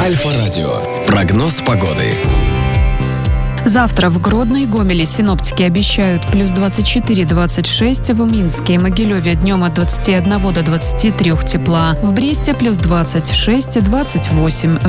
Альфа-радио. Прогноз погоды. Завтра в Гродно и Гомеле синоптики обещают плюс 24-26, в Минске и Могилеве днем от 21 до 23 тепла, в Бресте плюс 26-28,